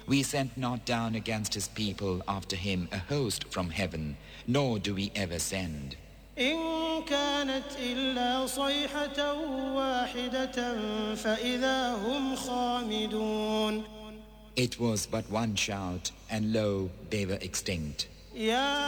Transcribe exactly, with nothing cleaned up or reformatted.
We sent not down against his people after him a host from heaven, nor do we ever send. إن كانت إلا صيحة واحدة فإذا هم خامدون. It was but one shout, and lo, they were extinct. يا